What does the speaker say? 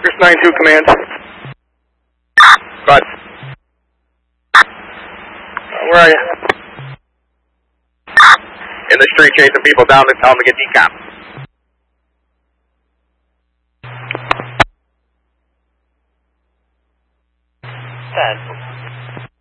Here's 9-2 command. Bud. Where are you? In the street chasing people down to tell them to get decom.